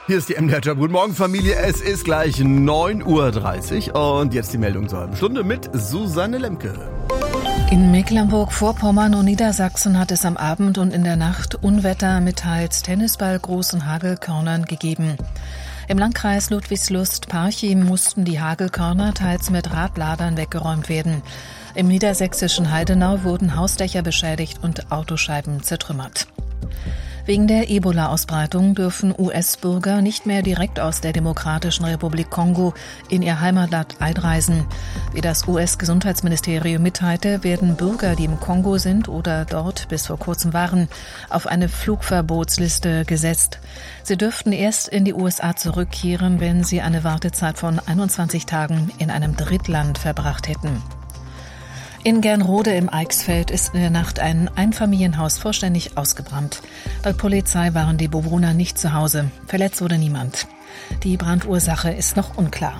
Hier ist die MDR Job. Guten Morgen, Familie. Es ist gleich 9.30 Uhr und jetzt die Meldung zur halben Stunde mit Susanne Lemke. In Mecklenburg-Vorpommern und Niedersachsen hat es am Abend und in der Nacht Unwetter mit teils tennisballgroßen Hagelkörnern gegeben. Im Landkreis Ludwigslust-Parchim mussten die Hagelkörner teils mit Radladern weggeräumt werden. Im niedersächsischen Heidenau wurden Hausdächer beschädigt und Autoscheiben zertrümmert. Wegen der Ebola-Ausbreitung dürfen US-Bürger nicht mehr direkt aus der Demokratischen Republik Kongo in ihr Heimatland einreisen. Wie das US-Gesundheitsministerium mitteilte, werden Bürger, die im Kongo sind oder dort bis vor kurzem waren, auf eine Flugverbotsliste gesetzt. Sie dürften erst in die USA zurückkehren, wenn sie eine Wartezeit von 21 Tagen in einem Drittland verbracht hätten. In Gernrode im Eichsfeld ist in der Nacht ein Einfamilienhaus vollständig ausgebrannt. Laut Polizei waren die Bewohner nicht zu Hause. Verletzt wurde niemand. Die Brandursache ist noch unklar.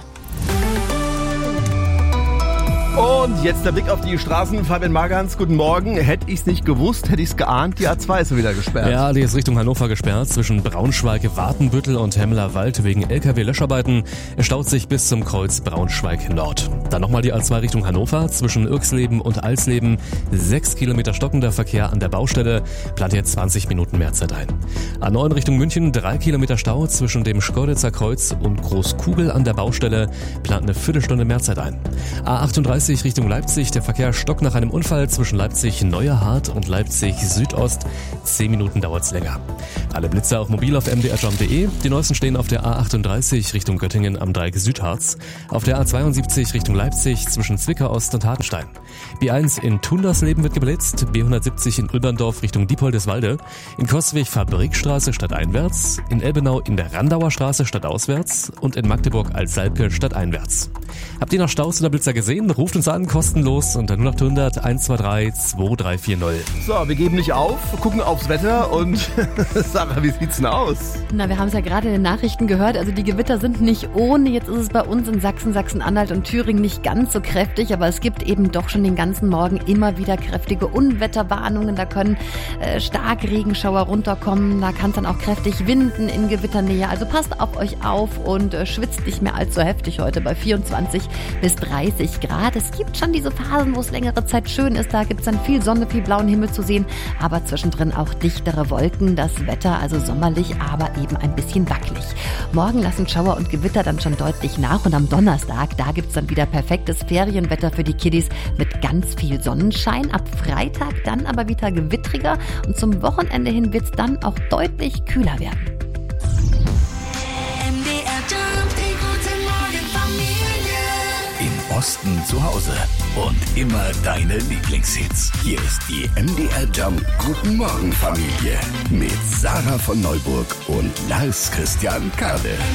Und jetzt der Blick auf die Straßen. Fabian Magans, guten Morgen. Hätte ich es nicht gewusst, hätte ich es geahnt. Die A2 ist wieder gesperrt. Ja, die ist Richtung Hannover gesperrt. Zwischen Braunschweig, Wartenbüttel und Hemmerwald wegen LKW-Löscharbeiten. Es staut sich bis zum Kreuz Braunschweig-Nord. Dann nochmal die A2 Richtung Hannover. Zwischen Irxleben und Alsleben 6 Kilometer stockender Verkehr an der Baustelle. Plant jetzt 20 Minuten mehr Zeit ein. A9 Richtung München 3 Kilometer Stau zwischen dem Schkeuditzer Kreuz und Großkugel an der Baustelle. Plant eine Viertelstunde mehr Zeit ein. A38 Richtung Leipzig. Der Verkehr stockt nach einem Unfall zwischen Leipzig-Neuerhardt und Leipzig-Südost. 10 Minuten dauert's länger. Alle Blitze auf mobil auf mdrjam.de. Die neuesten stehen auf der A38 Richtung Göttingen am Dreieck Südharz. Auf der A72 Richtung Leipzig zwischen Zwickau-Ost und Hartenstein. B1 in Tundersleben wird geblitzt. B170 in Ulberndorf Richtung Diepoldeswalde. In Coswig Fabrikstraße stadteinwärts. In Elbenau in der Randauer Straße stadtauswärts. Und in Magdeburg Altsalbke stadteinwärts. Habt ihr noch Staus oder Blitzer gesehen? Ruft uns an, kostenlos unter 0800 123 2340. So, wir geben nicht auf, gucken aufs Wetter und Sarah, wie sieht's denn aus? Na, wir haben es ja gerade in den Nachrichten gehört, also die Gewitter sind nicht ohne. Jetzt ist es bei uns in Sachsen, Sachsen-Anhalt und Thüringen nicht ganz so kräftig, aber es gibt eben doch schon den ganzen Morgen immer wieder kräftige Unwetterwarnungen. Da können Starkregenschauer runterkommen, da kann es dann auch kräftig winden in Gewitternähe. Also passt auf euch auf und schwitzt nicht mehr allzu heftig heute bei 24 bis 30 Grad. Es gibt schon diese Phasen, wo es längere Zeit schön ist. Da gibt es dann viel Sonne, viel blauen Himmel zu sehen, aber zwischendrin auch dichtere Wolken. Das Wetter also sommerlich, aber eben ein bisschen wackelig. Morgen lassen Schauer und Gewitter dann schon deutlich nach und am Donnerstag, da gibt es dann wieder perfektes Ferienwetter für die Kiddies mit ganz viel Sonnenschein. Ab Freitag dann aber wieder gewittriger und zum Wochenende hin wird es dann auch deutlich kühler werden. Im Osten zu Hause und immer deine Lieblingshits. Hier ist die MDR Jump Guten Morgen Familie mit Sarah von Neuburg und Lars Christian Kade.